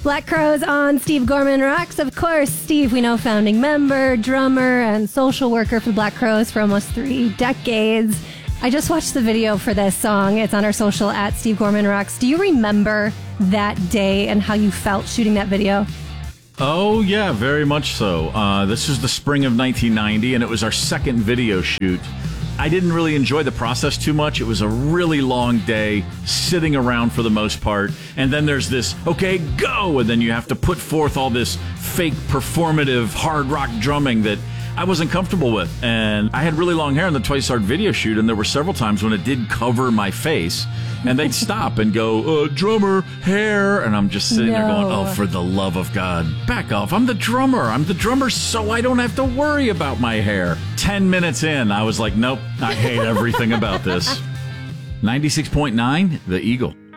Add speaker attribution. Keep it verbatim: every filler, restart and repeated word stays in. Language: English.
Speaker 1: Black Crowes on Steve Gorman Rocks. Of course, Steve, we know, founding member, drummer, and social worker for Black Crowes for almost three decades. I just watched the video for this song. It's on our social at Steve Gorman Rocks. Do you remember that day and how you felt shooting that video?
Speaker 2: Oh, yeah, very much so. Uh, this is the spring of nineteen ninety, and it was our second video shoot. I didn't really enjoy the process too much. It was a really long day, sitting around for the most part. And then there's this, okay, go! And then you have to put forth all this fake performative hard rock drumming that I wasn't comfortable with. And I had really long hair in the Twice Art video shoot, and there were several times when it did cover my face. And they'd stop and go, uh, drummer, hair. And I'm just sitting
Speaker 1: no.
Speaker 2: there going, oh, for the love of God, back off. I'm the drummer. I'm the drummer so I don't have to worry about my hair. Ten minutes in, I was like, nope, I hate everything about this. ninety-six point nine, The Eagle.